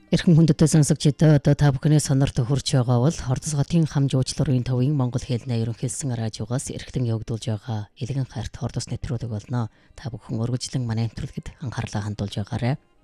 Эрхэм хүндэт сонсогчдоо одоо та бүхний сонорт хүрч байгаа бол Хордосготын хам жуучлалын төвийн Монгол хэлний ерөнхийлсэн радиогоос эрхтэн явагдуулж байгаа Илгэн хайрт Хордос нэвтрүүлэг болно. Та бүхэн үргэлжлэн манай нэвтрүүлгэд анхаарлаа хандуулж байгаарай.